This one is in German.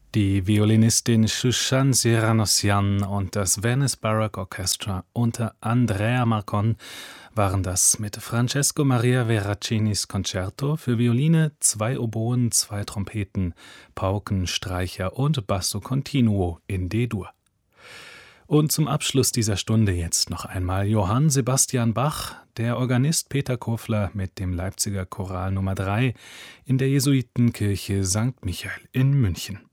Die Violinistin Shushan Siranosyan und das Venice Baroque Orchestra unter Andrea Marcon waren das mit Francesco Maria Veraccinis Concerto für Violine, 2 Oboen, 2 Trompeten, Pauken, Streicher und Basso Continuo in D-Dur. Und zum Abschluss dieser Stunde jetzt noch einmal Johann Sebastian Bach, der Organist Peter Kofler mit dem Leipziger Choral Nummer 3 in der Jesuitenkirche St. Michael in München.